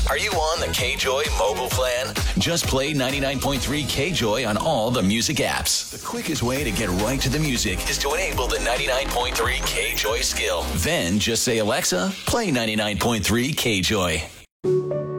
Are you on the KJOY mobile plan? Just play 99.3 KJOY on all the music apps. The quickest way to get right to the music is to enable the 99.3 KJOY skill. Then just say, Alexa, play 99.3 KJOY.